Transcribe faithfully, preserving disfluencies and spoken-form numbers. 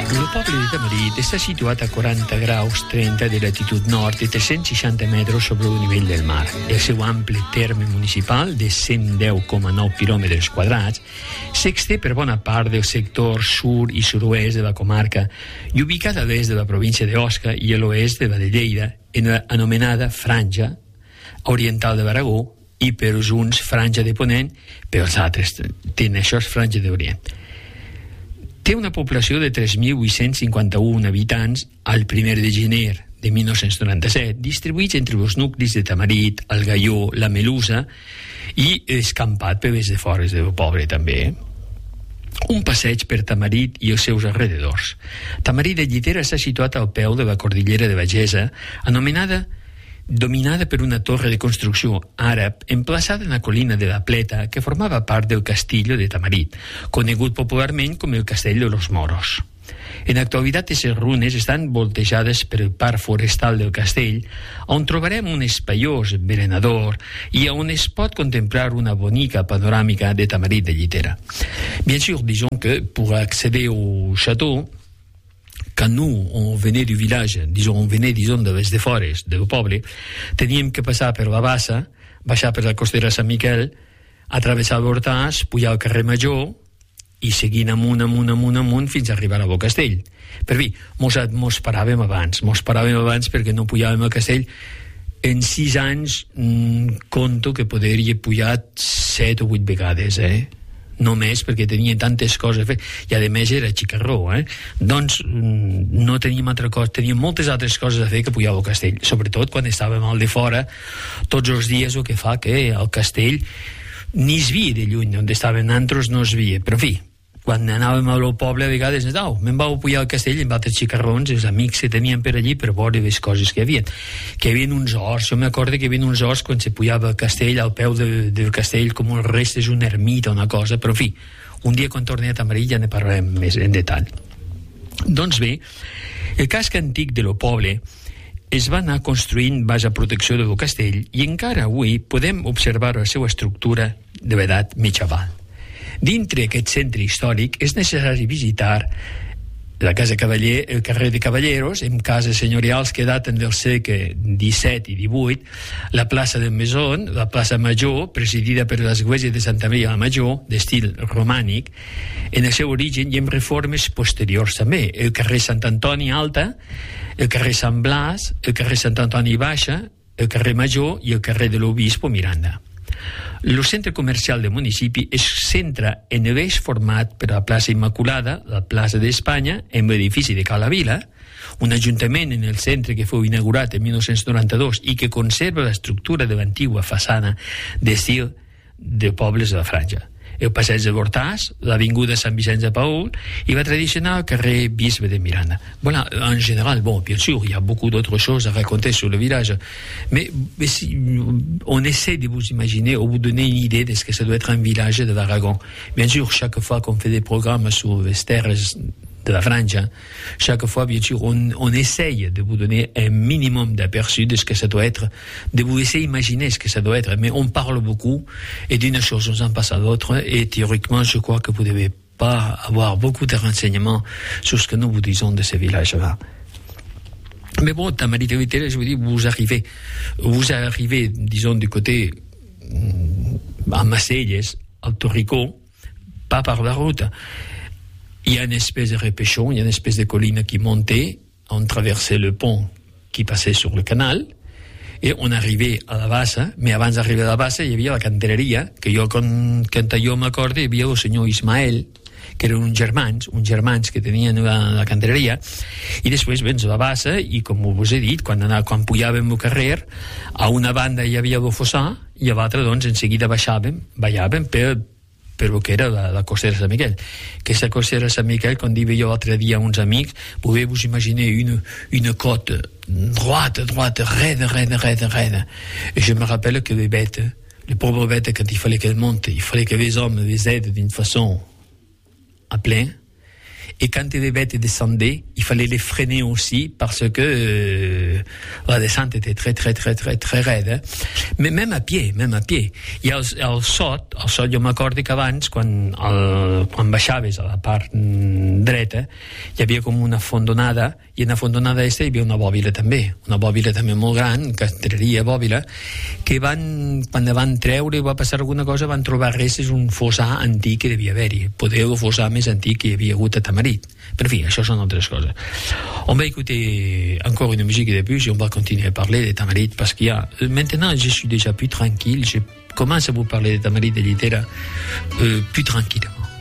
El poble de Tamarit està situat a quaranta graus trenta de latitud nord i tres-cents seixanta metres sobre el nivell del mar. El seu ample terme municipal, de cent deu coma nou quilòmetres quadrats, s'exté per bona part del sector sud i sud-oest de la comarca i ubicat a l'est de la província d'Osca i a l'oest de la de Lleida, en l'anomenada Franja Oriental de l'Aragó, i per uns Franja de Ponent, per els altres tenen això és Franja d'Orient. Té una població de tres mil vuit-cents cinquanta-un habitants al primer de gener de mil nou-cents noranta-set, distribuïts entre els nuclis de Tamarit, el Gaió, la Melusa i escampat per les de fores del poble també. Un passeig per Tamarit i els seus alrededors. Tamarit de Llitera està situat al peu de la cordillera de Bagesa, anomenada dominada per una torre de construcció àrab emplaçada en la colina de la Pleta que formava part del Castillo de Tamarit, conegut popularment com el Castell de los Moros. En l'actualitat, aquestes runes estan voltejades per el parc forestal del castell, on trobarem un espaiós berenador i on es pot contemplar una bonica panoràmica de Tamarit de Llitera. Bien sûr, disons que pour accéder au château, quand nous, on venait du village, disons, on venait, disons, de les de fores, del poble, teníem que passar per la bassa, baixar per la costera Sant Miquel, atravessar l'Hortàs, pujar al carrer Major i seguint amunt, amunt, amunt, amunt fins a arribar a Bo Castell. Per fi, mos, mos paràvem abans, mos paràvem abans perquè no pujàvem al castell. En sis anys, mmm, conto que podria pujar set o vuit vegades, eh? No més, perquè tenia tantes coses a fer, i a més era xicarró, eh? Doncs no teníem altra cosa, teníem moltes altres coses a fer que pujar al castell, sobretot quan estàvem al de fora, tots els dies, el que fa que al castell ni es via de lluny, on estaven altres no es via, però en fi, quan anàvem al poble a vegades, no, me'n vau pujar al castell amb altres xicarrons, els amics que tenien per allí per veure les coses que hi havia. Que hi havia uns horts, jo m'acordo que hi havia uns horts quan se pujava al castell, al peu de, del castell, com el rest és una ermita o una cosa, però en fi, un dia quan torni a Tamarit ja ne parlarem més en detall. Doncs bé, el casc antic de lo poble es va anar construint baix a protecció del castell i encara avui podem observar la seva estructura de l'edat mitjaval. Dintre aquest centre històric és necessari visitar la Casa Cavaller, el carrer de Cavalleros, amb cases senyorials que daten del segle disset i divuit, la plaça del Mesón, la plaça Major, presidida per l'església de Santa Maria la Major, d'estil romànic, en el seu origen i amb reformes posteriors també, el carrer Sant Antoni Alta, el carrer Sant Blas, el carrer Sant Antoni Baixa, el carrer Major i el carrer de l'Obispo Miranda. El centre comercial del municipi es centra en l'eix format per la plaça Immaculada, la plaça d'Espanya, en l'edifici de Cala Vila, un ajuntament en el centre que fou inaugurat en mil nou-cents noranta-dos i que conserva l'estructura de l'antigua façana d'estil de pobles de la Franja. El passeig de l'Hortàs, l'avinguda Sant Vicenç de Paül i la tradicional carrer Bisbe de Miranda. Voilà, en général, bon, bien sûr, il y a beaucoup d'autres choses à raconter sur le village, mais, mais si, on essaie de vous imaginer ou vous donner une idée de ce que ça doit être un village de l'Aragon. Bien sûr, chaque fois qu'on fait des programmes sur les terres de la Franja, chaque fois, bien sûr, on, on essaye de vous donner un minimum d'aperçu de ce que ça doit être, de vous laisser imaginer ce que ça doit être. Mais on parle beaucoup, et d'une chose, on en passe à l'autre, et théoriquement, je crois que vous ne devez pas avoir beaucoup de renseignements sur ce que nous vous disons de ces villages-là. Mais bon, Tamarit de Llitera, je vous dis, vous arrivez, vous arrivez, disons, du côté, à Macelles, al Torricó, pas par la route. Il y a une espèce de repêchon, il y a une espèce de colline qui montait, on traversait le pont qui passait sur le canal, et on arrivait a la bassa, mais avant d'arriver a la bassa hi havia la cantereria, que jo, quan, quan jo m'acordo, hi havia el senyor Ismael, que eren uns germans, uns germans que tenien la, la cantereria, i després vens a la bassa, i com us he dit, quan, anà, quan pujàvem el carrer, a una banda hi havia el fossar, i a l'altra, doncs, en seguida baixàvem, ballàvem per per lo que era la, la costera Sant Miquel. Aquesta costera Sant Miquel, com dic jo l'altre dia a uns amics, pouvez vous imaginer une, une côte droite, droite, raide, raide, raide, raide. Et je me rappelle que les bêtes, les pauvres bêtes, quand il fallait qu'elles montent, il fallait que les hommes les aident d'une façon à plein. et quand les bêtes descendaient, il fallait les freiner aussi parce que euh, la descente était très très très très très raide, eh? Mais même à pied, même à pied. I al, al sot, al sot jo m'acordo que abans, quan, el, quan baixaves a la part dreta, hi havia com una fondonada, i en la fondonada aquesta hi havia una bòbila també, una bòbila també molt gran, que treria bòbila, que van, quan van treure va passar alguna cosa, van trobar restes un fossar antic que devia haver-hi, poder el fossar més antic que hi havia hagut a Tamarit. Però en fi, això són altres coses. On va écouter encore une musique de plus et on va continuer à parler de Tamarit parce qu'il y a... Maintenant, je suis déjà plus tranquille, je commence à vous parler de Tamarit de Llitera euh, plus tranquillement.